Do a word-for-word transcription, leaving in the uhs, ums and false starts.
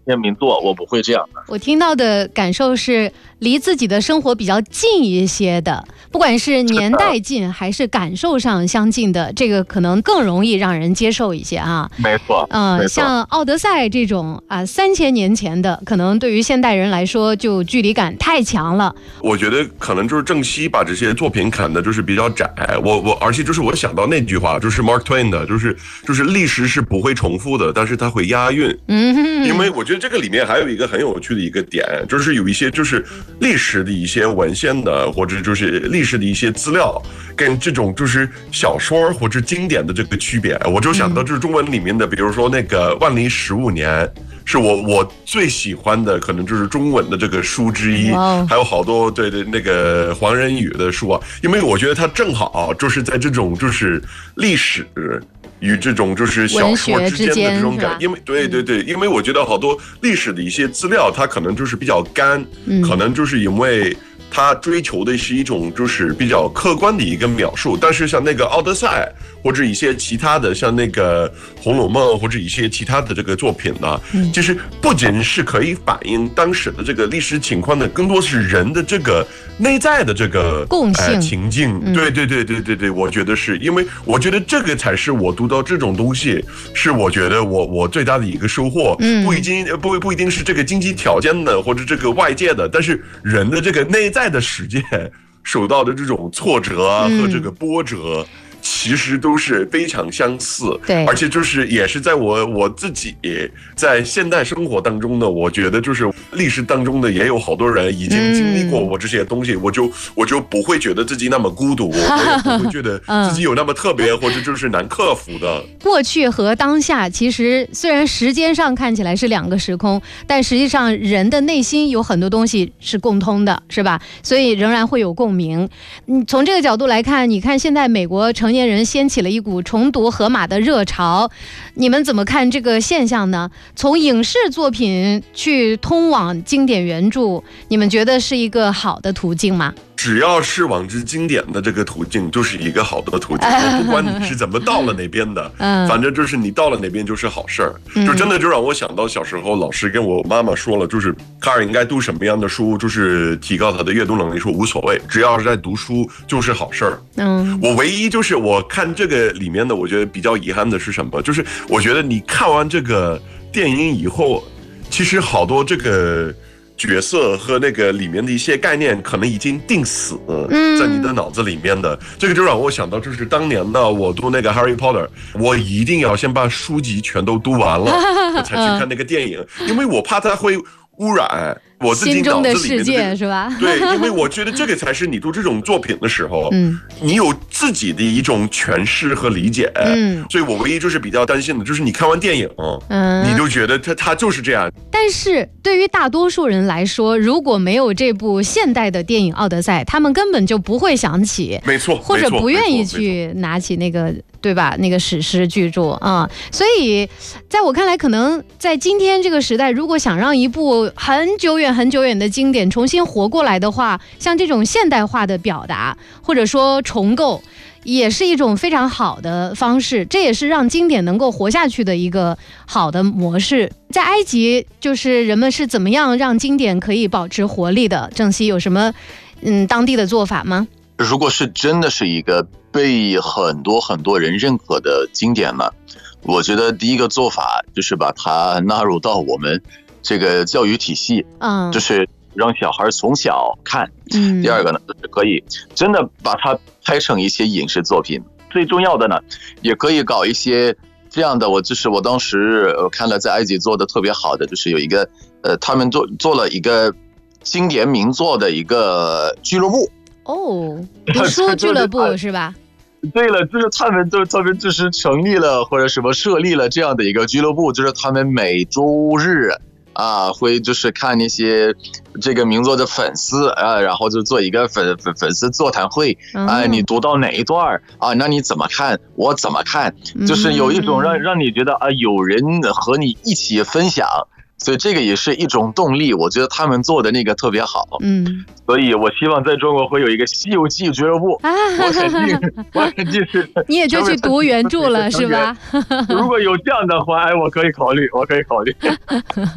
篇名作，我不会这样的。 我听到的感受是离自己的生活比较近一些的，不管是年代近还是感受上相近的，这个可能更容易让人接受一些啊。 没错， 嗯、呃，像《奥德赛》这种啊三千年前的，可能对于现代人来说就距离感太强了。 我觉得可能就是郑熙把这些作品砍的就是比较窄，我我而且就是我想到那句话，就是 Mark Twain 的，就是就是历史是不会重复的，但是它会押韵。嗯，因为我觉得这个里面还有一个很有趣的一个点，就是有一些就是历史的一些文献的，或者就是历史的一些资料，跟这种就是小说或者经典的这个区别，我就想到就是中文里面的，比如说那个《万历十五年》。是我我最喜欢的，可能就是中文的这个书之一， wow. 还有好多对对那个黄仁宇的书啊，因为我觉得它正好就是在这种就是历史与这种就是小说之间的这种感，因为对对对，因为我觉得好多历史的一些资料，它可能就是比较干，嗯、可能就是因为。他追求的是一种就是比较客观的一个描述，但是像那个《奥德赛》或者一些其他的，像那个《红楼梦》或者一些其他的这个作品呢，嗯、其实不仅是可以反映当时的这个历史情况的，更多是人的这个内在的这个共性、呃、 情境。嗯、对对对对对对，我觉得是因为我觉得这个才是我读到这种东西，是我觉得我我最大的一个收获。嗯，不一定不不一定是这个经济条件的或者这个外界的，但是人的这个内在。在的世界受到的这种挫折和这个波折，嗯、其实都是非常相似。 对， 而且就是也是在我我自己在现代生活当中呢，我觉得就是历史当中的也有好多人已经经历过我这些东西，嗯、我就我就不会觉得自己那么孤独，我也不会觉得自己有那么特别，嗯、或者就是难克服的。 过去和当下其实虽然时间上看起来是两个时空，但实际上人的内心有很多东西是共通的，是吧？所以仍然会有共鸣。嗯，从这个角度来看，你看现在美国成年人掀起了一股重读荷马的热潮，你们怎么看这个现象呢？从影视作品去通往经典原著，你们觉得是一个好的途径吗？ 只要是往之经典的这个途径，就是一个好的途径。不管你是怎么到了哪边的，反正就是你到了哪边就是好事儿。就真的就让我想到小时候老师跟我妈妈说了，就是卡尔应该读什么样的书，就是提高他的阅读能力，说无所谓，只要是在读书就是好事儿。嗯，我唯一就是我看这个里面的，我觉得比较遗憾的是什么？就是我觉得你看完这个电影以后，其实好多这个。角色和那个里面的一些概念可能已经定死在你的脑子里面的，嗯、这个就让我想到，就是当年呢，我读那个 Harry Potter， 我一定要先把书籍全都读完了，我才去看那个电影，因为我怕它会污染我自己脑子里面的、这个、 心中的世界，是吧？ 对，因为我觉得这个才是你读这种作品的时候，嗯，你有自己的一种诠释和理解，嗯，所以我唯一就是比较担心的，就是你看完电影，嗯，你就觉得它它就是这样。 但是对于大多数人来说，如果没有这部现代的电影《奥德赛》，他们根本就不会想起， 没错， 或者不愿意去拿起那个。对吧？那个史诗巨著啊、嗯，所以在我看来，可能在今天这个时代，如果想让一部很久远、很久远的经典重新活过来的话，像这种现代化的表达，或者说重构，也是一种非常好的方式。这也是让经典能够活下去的一个好的模式。在埃及，就是人们是怎么样让经典可以保持活力的？郑熙有什么嗯当地的做法吗？ 如果是真的是一个被很多很多人认可的经典呢，我觉得第一个做法就是把它纳入到我们这个教育体系，嗯，就是让小孩从小看。嗯，第二个呢，就是可以真的把它拍成一些影视作品。最重要的呢，也可以搞一些这样的。我就是我当时我看了在埃及做的特别好的，就是有一个呃，他们做做了一个经典名作的一个俱乐部。哦， 读书俱乐部是吧？ 对了，就是他们都他们就是成立了或者什么设立了这样的一个俱乐部，就是他们每周日啊会就是看那些这个名作的粉丝啊，然后就做一个粉粉粉丝座谈会啊，你读到哪一段啊？那你怎么看？我怎么看？就是有一种让让你觉得啊，有人和你一起分享。所以这个也是一种动力，我觉得他们做的那个特别好，嗯，所以我希望在中国会有一个《西游记》俱乐部，啊、我肯定，我肯定是， 你也就去读原著了，是吧？ 如果有这样的话，哎，我可以考虑，我可以考虑。